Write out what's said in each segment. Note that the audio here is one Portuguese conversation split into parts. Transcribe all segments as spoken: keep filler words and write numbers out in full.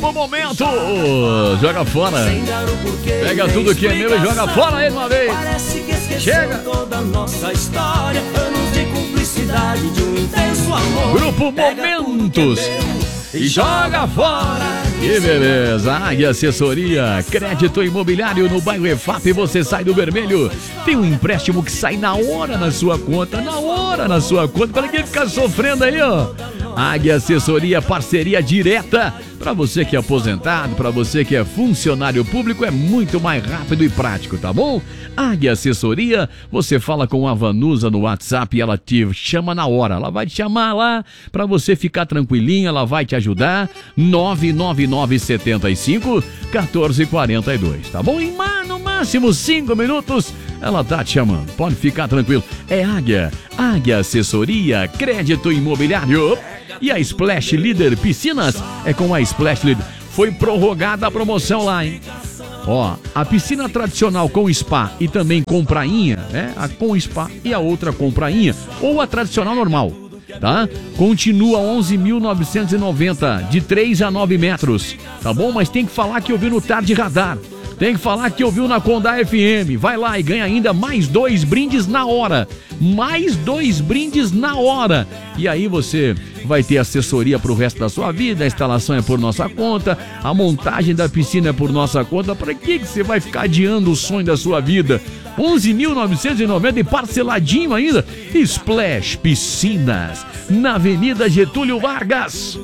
Grupo Momento. Joga fora. Pega tudo que é meu e joga fora aí de uma vez. Chega. Toda a nossa história, anos de cumplicidade, de um intenso amor. Grupo Momentos. E joga fora. Que beleza. Águia Assessoria, crédito imobiliário no bairro E F A P, você sai do vermelho. Tem um empréstimo que sai na hora na sua conta, na hora na sua conta. Para quem ficar sofrendo aí, ó. Águia Assessoria, parceria direta. Para você que é aposentado, para você que é funcionário público, é muito mais rápido e prático, tá bom? Águia Assessoria, você fala com a Vanusa no WhatsApp e ela te chama na hora. Ela vai te chamar lá para você ficar tranquilinha, ela vai te ajudar. nove nove nove sete cinco um quatro quatro dois, tá bom? Em no máximo cinco minutos ela tá te chamando. Pode ficar tranquilo. É Águia, Águia Assessoria, crédito imobiliário. E a Splash Leader Piscinas é com a Splash Leader. Foi prorrogada a promoção lá, hein? Ó, a piscina tradicional com spa e também com prainha, né? A com spa e a outra com prainha, ou a tradicional normal, tá? Continua onze mil novecentos e noventa, de três a nove metros, tá bom? Mas tem que falar que ouviu no Tarde Radar. Tem que falar que ouviu na Condá F M. Vai lá e ganha ainda mais dois brindes na hora. Mais dois brindes na hora. E aí você vai ter assessoria para o resto da sua vida. A instalação é por nossa conta. A montagem da piscina é por nossa conta. Para que que você vai ficar adiando o sonho da sua vida? onze mil novecentos e noventa e parceladinho ainda. Splash Piscinas, na Avenida Getúlio Vargas.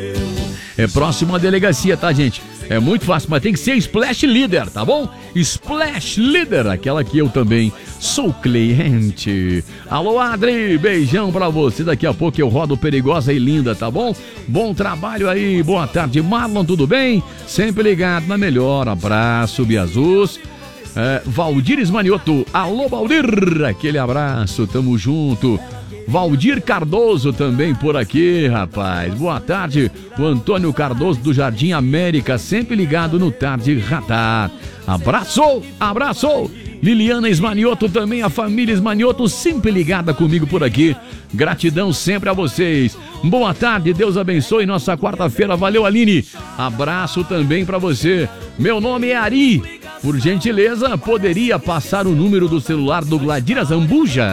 É próximo à delegacia, tá, gente? É muito fácil, mas tem que ser Splash Leader, tá bom? Splash Leader, aquela que eu também sou cliente. Alô, Adri, beijão pra você. Daqui a pouco eu rodo Perigosa e Linda, tá bom? Bom trabalho aí, boa tarde. Marlon, tudo bem? Sempre ligado na melhor. Abraço, Biazus. É, Valdir Esmanioto, alô Valdir, aquele abraço, tamo junto. Valdir Cardoso também por aqui, rapaz. Boa tarde, o Antônio Cardoso do Jardim América, sempre ligado no Tarde Radar. Abraço, abraço. Liliana Esmanioto também, a família Esmanioto sempre ligada comigo por aqui. Gratidão sempre a vocês. Boa tarde, Deus abençoe nossa quarta-feira. Valeu, Aline. Abraço também pra você. Meu nome é Ari. Por gentileza, poderia passar o número do celular do Gladira Zambuja?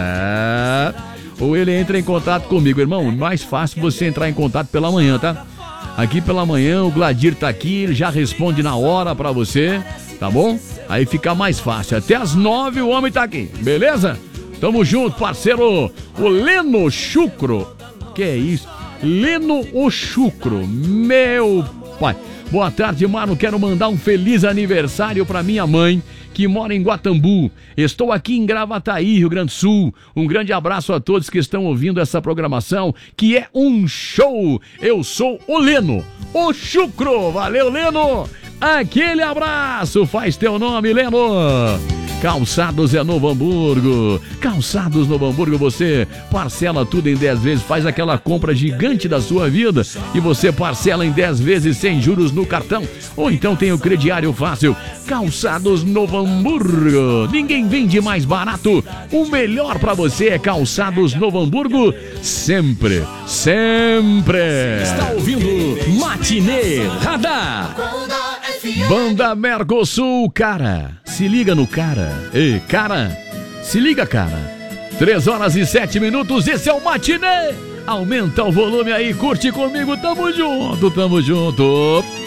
Ou ele entra em contato comigo, irmão. Mais fácil você entrar em contato pela manhã, tá? Aqui pela manhã o Gladir tá aqui, ele já responde na hora pra você, tá bom? Aí fica mais fácil. Até às nove o homem tá aqui, beleza? Tamo junto, parceiro. O Leno Chucro. Que é isso? Leno o Chucro, meu pai. Boa tarde, Mano. Quero mandar um feliz aniversário pra minha mãe, que mora em Guatambu. Estou aqui em Gravataí, Rio Grande do Sul. Um grande abraço a todos que estão ouvindo essa programação, que é um show. Eu sou o Leno, o Chucro. Valeu, Leno. Aquele abraço. Faz teu nome, Leno. Calçados é Novo Hamburgo. Calçados Novo Hamburgo, você parcela tudo em dez vezes, faz aquela compra gigante da sua vida e você parcela em dez vezes sem juros no cartão. Ou então tem o crediário fácil. Calçados Novo Hamburgo. Ninguém vende mais barato. O melhor pra você é Calçados Novo Hamburgo. Sempre, sempre. Está ouvindo Matinê Radar. Banda Mercosul, cara. Se liga no cara. Ei, cara. Se liga, cara. Três horas e sete minutos. Esse é o Matinê. Aumenta o volume aí, curte comigo. Tamo junto, tamo junto.